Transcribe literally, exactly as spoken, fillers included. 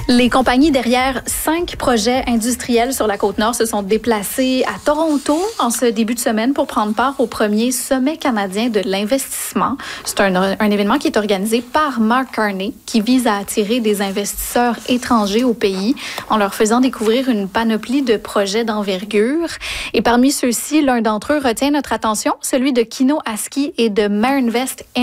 Les compagnies derrière cinq projets industriels sur la Côte-Nord se sont déplacées à Toronto en ce début de semaine pour prendre part au premier Sommet canadien de l'investissement. C'est un, un événement qui est organisé par Mark Carney qui vise à attirer des investisseurs étrangers au pays en leur faisant découvrir une panoplie de projets d'envergure. Et parmi ceux-ci, l'un d'entre eux retient notre attention, celui de Kino Aski et de Marinvest